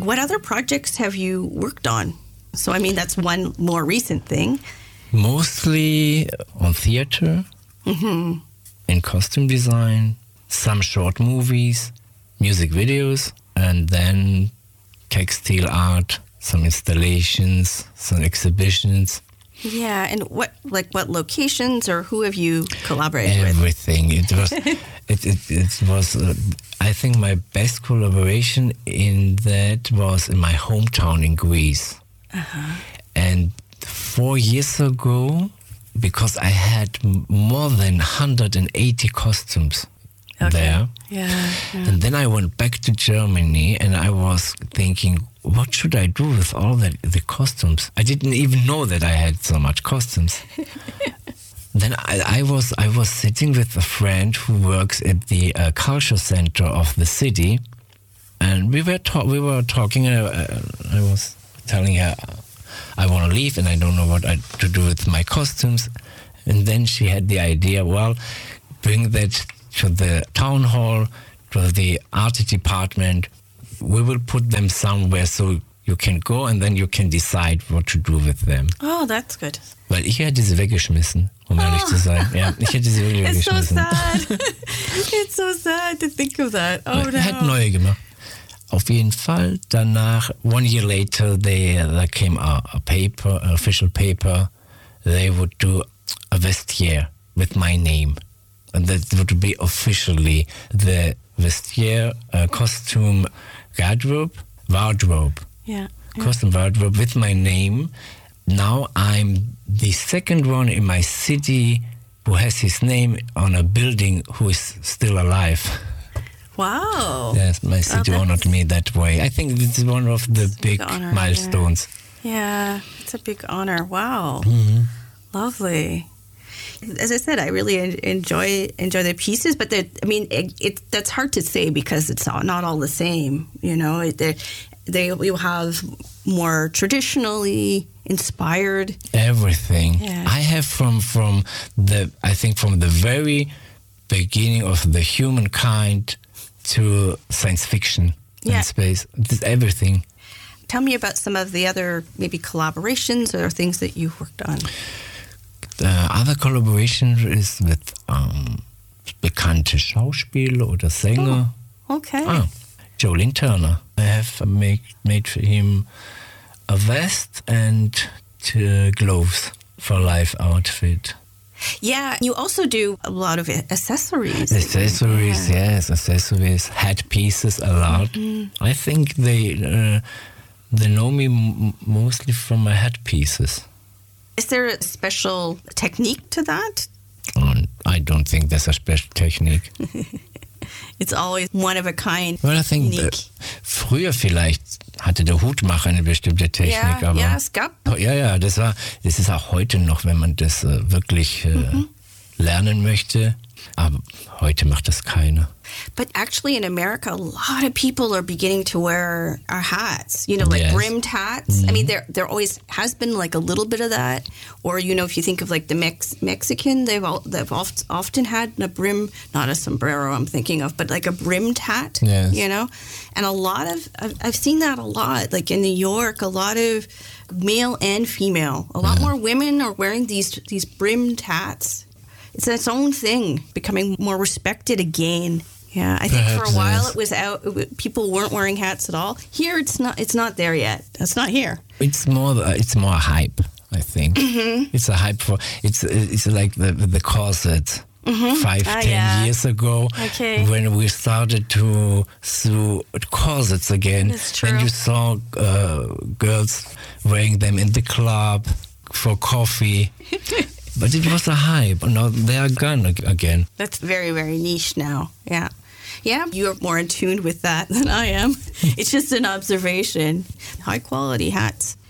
What other projects have you worked on? So, I mean, that's one more recent thing. Mostly on theater, in costume design, some short movies, music videos, and then textile art, some installations, some exhibitions. Yeah, and what locations or who have you collaborated with? Everything. It was, it was. I think my best collaboration in that was in my hometown in Greece, and 4 years ago, because I had more than 180 costumes there. Yeah. And then I went back to Germany and I was thinking, what should I do with all the costumes? I didn't even know that I had so much costumes. Then I was sitting with a friend who works at the culture center of the city, and we were talking. I was telling her I want to leave and I don't know what to do with my costumes. And then she had the idea, well, bring that to the town hall, to the art department. We will put them somewhere so you can go and then you can decide what to do with them. Oh, that's good. Weil ich hätte sie weggeschmissen, um ehrlich zu sein. Ja, ich hätte sie wirklich It's so weggeschmissen. sad. It's so sad to think of that. Oh, no. Er hat neue gemacht. Auf jeden Fall. Danach, 1 year later, there came a paper, an official paper. They would do a vestiaire with my name. And that would be officially the vestiaire, costume wardrobe. Yeah. Costume wardrobe with my name. Now I'm the second one in my city who has his name on a building who is still alive. Wow. Yes, my city honored me that way. I think this is one of the big honor, milestones. Yeah, it's a big honor. Wow. Lovely. As I said, I really enjoy the pieces, but that's hard to say because it's not all the same. You know, they will have more traditionally inspired everything. Yeah. I have from the very beginning of the humankind to science fiction and space. Everything. Tell me about some of the other maybe collaborations or things that you've worked on. The other collaboration is with bekannte Schauspieler oder Sänger. Oh, okay. Joe Lynn Turner. I have made for him a vest and 2 gloves for live outfit. Yeah, you also do a lot of accessories. Accessories, yes, accessories, headpieces a lot. I think they know me mostly from my headpieces. Is there a special technique to that? I don't think there's a special technique. It's always one of a kind. Well, I think früher vielleicht hatte der Hutmacher eine bestimmte Technik, aber ja, es gab. Ja, das ist auch heute noch, wenn man das wirklich lernen möchte. Aber heute macht das keiner. But actually in America, a lot of people are beginning to wear our hats, like brimmed hats. I mean, there always has been like a little bit of that. Or, if you think of like the Mexican, they've often had a brim, not a sombrero I'm thinking of, but like a brimmed hat, yes. And a lot of, I've seen that a lot, like in New York, a lot of male and female, a lot more women are wearing these brimmed hats. It's its own thing, becoming more respected again. Yeah, I think for a while it was out. People weren't wearing hats at all. Here, it's not there yet. It's not here. It's more a hype, I think. It's a hype for it's like the corset. 5-10 years ago, when we started to sew corsets again, and you saw girls wearing them in the club for coffee. But it was a hype. Now they are gone again. That's very, very niche now. Yeah. Yeah, you're more in tune with that than I am. It's just an observation. High quality hats.